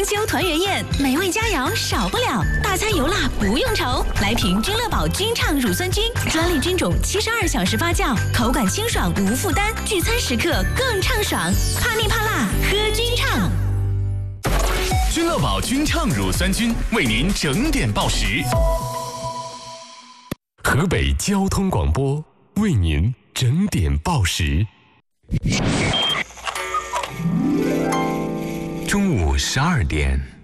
秋团圆宴，美味佳肴少不了，大餐油辣不用愁。来瓶君乐宝君畅乳酸菌，专利菌种72小时发酵，口感清爽无负担，聚餐时刻更畅爽。怕腻怕辣，喝君畅。 君乐宝君畅乳酸菌为您整点报时。河北交通广播为您整点报时。中午12点。